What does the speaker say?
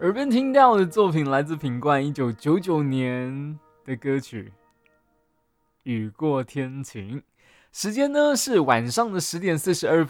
耳边听到的作品来自品冠1999年的歌曲《雨过天晴》。时间呢是晚上的10点42